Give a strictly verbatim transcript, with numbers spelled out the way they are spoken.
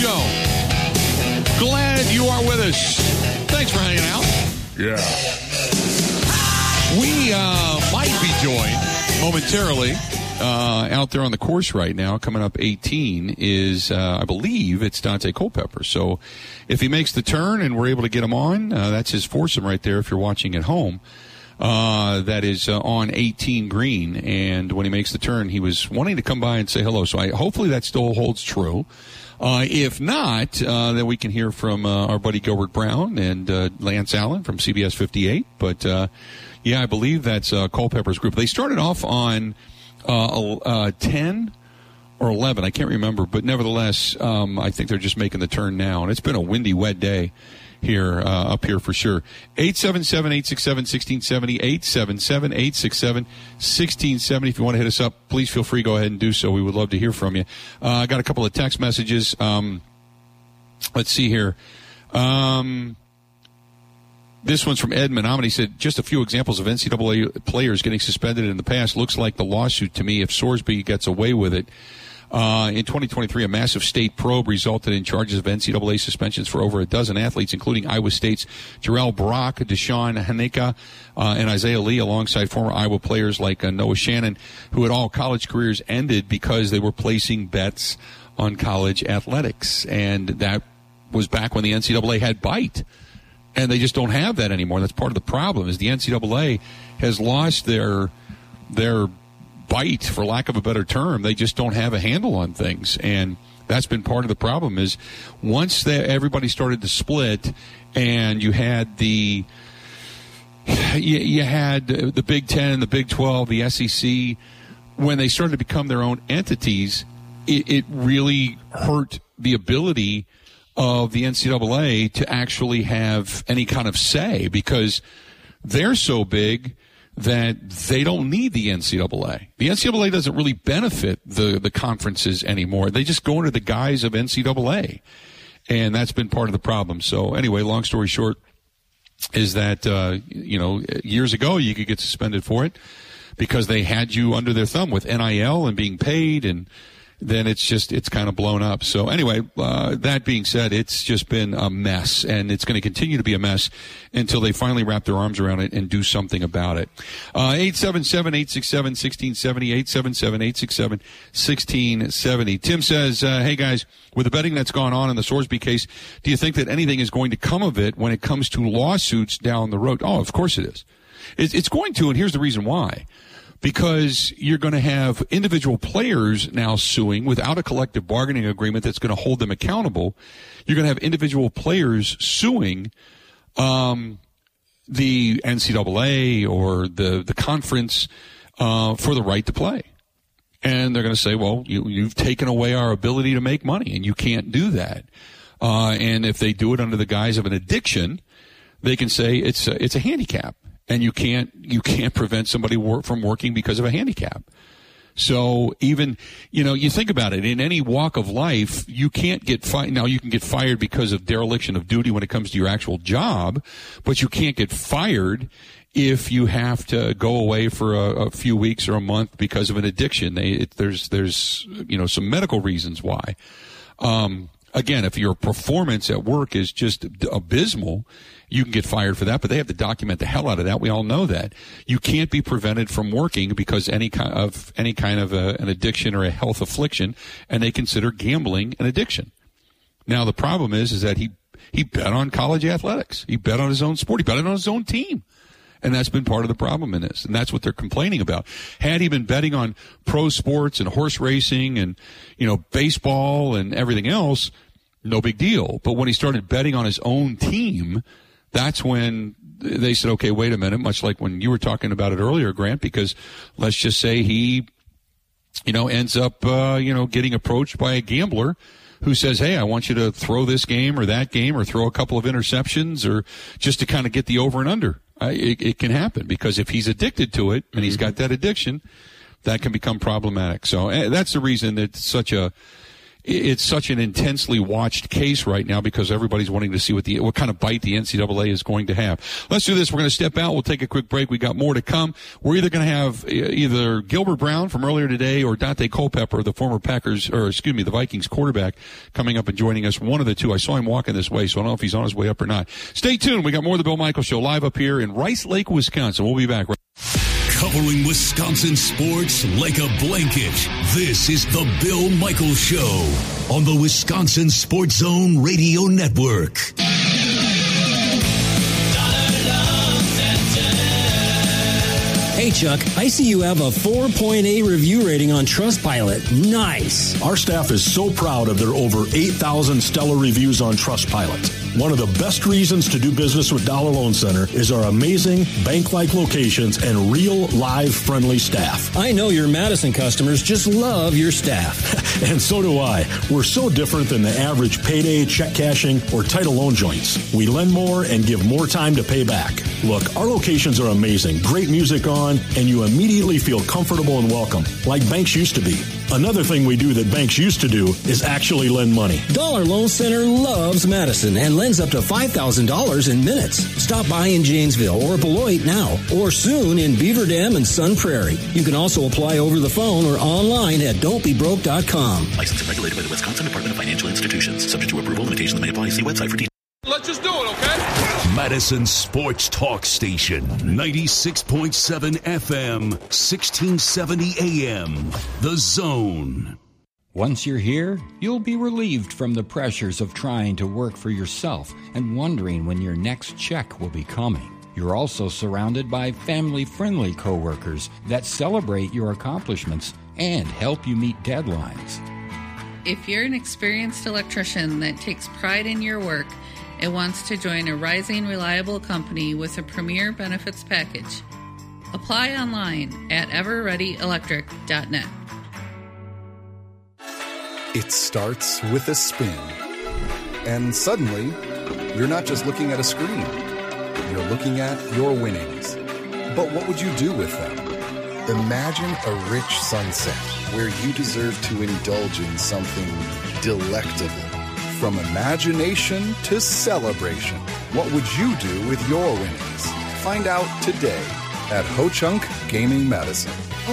Show. Glad you are with us. Thanks for hanging out. Yeah. We uh, might be joined momentarily uh, out there on the course right now. Coming up eighteen is, uh, I believe, it's Dante Culpepper. So if he makes the turn and we're able to get him on, uh, that's his foursome right there if you're watching at home. Uh, that is uh, on eighteen green. And when he makes the turn, he was wanting to come by and say hello. So I, hopefully that still holds true. Uh, if not, uh, then we can hear from uh, our buddy Gilbert Brown and uh, Lance Allen from C B S fifty-eight. But, uh, yeah, I believe that's uh, Culpepper's group. They started off on uh, uh, ten or eleven. I can't remember. But nevertheless, um, I think they're just making the turn now. And it's been a windy, wet day here, uh, up here for sure. eight seven seven, eight six seven, one six seven zero, eight seven seven, eight six seven, one six seven zero. If you want to hit us up, please feel free. Go ahead and do so. We would love to hear from you. Uh, I got a couple of text messages. Um, let's see here. Um, this one's from Edmund Amity. He said, just a few examples of N C double A players getting suspended in the past. Looks like the lawsuit to me if Sorsby gets away with it. Uh, in twenty twenty-three, a massive state probe resulted in charges of N C double A suspensions for over a dozen athletes, including Iowa State's Jarrell Brock, Deshaun Haneka, uh, and Isaiah Lee, alongside former Iowa players like uh, Noah Shannon, who had all college careers ended because they were placing bets on college athletics. And that was back when the N C double A had bite. And they just don't have that anymore. That's part of the problem, is the N C double A has lost their their bite, for lack of a better term. They just don't have a handle on things, and that's been part of the problem. Is once that everybody started to split, and you had the you, you had the Big Ten, the Big twelve, the S E C, when they started to become their own entities, it, it really hurt the ability of the N C double A to actually have any kind of say, because they're so big that they don't need the N C double A. The N C double A doesn't really benefit the, the conferences anymore. They just go under the guise of N C double A. And that's been part of the problem. So anyway, long story short is that, uh, you know, years ago you could get suspended for it because they had you under their thumb with N I L and being paid, and then it's just, it's kind of blown up. So anyway, uh, that being said, it's just been a mess, and it's going to continue to be a mess until they finally wrap their arms around it and do something about it. Uh, eight seven seven, eight six seven, one six seven zero, eight seven seven, eight six seven, one six seven zero. Tim says, uh, hey guys, with the betting that's gone on in the Sorsby case, do you think that anything is going to come of it when it comes to lawsuits down the road? Oh, of course it is. It's, it's going to, and here's the reason why. Because you're going to have individual players now suing without a collective bargaining agreement that's going to hold them accountable. You're going to have individual players suing um, the N C double A or the, the conference uh, for the right to play. And they're going to say, well, you, you've taken away our ability to make money, and you can't do that. Uh, and if they do it under the guise of an addiction, they can say it's a, it's a handicap. And you can't, you can't prevent somebody work from working because of a handicap. So even, you know, you think about it, in any walk of life, you can't get fired. Now you can get fired because of dereliction of duty when it comes to your actual job, but you can't get fired if you have to go away for a, a few weeks or a month because of an addiction. They, it, there's, there's, you know, some medical reasons why. Um, again, if your performance at work is just abysmal, you can get fired for that, but they have to document the hell out of that. We all know that. You can't be prevented from working because any kind of any kind of a, an addiction or a health affliction, and they consider gambling an addiction. Now the problem is, is that he he bet on college athletics. He bet on his own sport. He bet on his own team, and that's been part of the problem in this. And that's what they're complaining about. Had he been betting on pro sports and horse racing and you know baseball and everything else, no big deal. But when he started betting on his own team, that's when they said, okay, wait a minute, much like when you were talking about it earlier, Grant, because let's just say he, you know, ends up, uh, you know, getting approached by a gambler who says, hey, I want you to throw this game or that game or throw a couple of interceptions or just to kind of get the over and under. I, it, it can happen because if he's addicted to it and he's got that addiction, that can become problematic. So uh, that's the reason it's such a, it's such an intensely watched case right now because everybody's wanting to see what the what kind of bite the N C double A is going to have. Let's do this. We're going to step out. We'll take a quick break. We got more to come. We're either going to have either Gilbert Brown from earlier today or Dante Culpepper, the former Packers, or excuse me, the Vikings quarterback, coming up and joining us. One of the two. I saw him walking this way, so I don't know if he's on his way up or not. Stay tuned. We got more of the Bill Michaels Show live up here in Rice Lake, Wisconsin. We'll be back. Covering Wisconsin sports like a blanket, this is the Bill Michaels Show on the Wisconsin Sports Zone Radio Network. Hey, Chuck, I see you have a four point eight review rating on Trustpilot. Nice. Our staff is so proud of their over eight thousand stellar reviews on Trustpilot. One of the best reasons to do business with Dollar Loan Center is our amazing bank-like locations and real, live, friendly staff. I know your Madison customers just love your staff. And so do I. We're so different than the average payday, check cashing, or title loan joints. We lend more and give more time to pay back. Look, our locations are amazing. Great music on, and you immediately feel comfortable and welcome, like banks used to be. Another thing we do that banks used to do is actually lend money. Dollar Loan Center loves Madison and lends up to five thousand dollars in minutes. Stop by in Janesville or Beloit now, or soon in Beaver Dam and Sun Prairie. You can also apply over the phone or online at don't be broke dot com. Licensed and regulated by the Wisconsin Department of Financial Institutions. Subject to approval, limitations may apply. See website for details. Let's just do it, okay? Madison Sports Talk Station, ninety-six point seven F M, sixteen seventy A M. The Zone. Once you're here, you'll be relieved from the pressures of trying to work for yourself and wondering when your next check will be coming. You're also surrounded by family-friendly coworkers that celebrate your accomplishments and help you meet deadlines. If you're an experienced electrician that takes pride in your work and wants to join a rising, reliable company with a premier benefits package, apply online at ever ready electric dot net. It starts with a spin. And suddenly, you're not just looking at a screen. You're looking at your winnings. But what would you do with them? Imagine a rich sunset where you deserve to indulge in something delectable. From imagination to celebration, what would you do with your winnings? Find out today at Ho Chunk Gaming Madison.